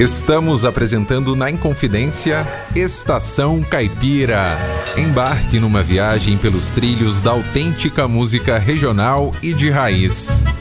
Estamos apresentando na Inconfidência Estação Caipira. Embarque numa viagem pelos trilhos da autêntica música regional e de raiz.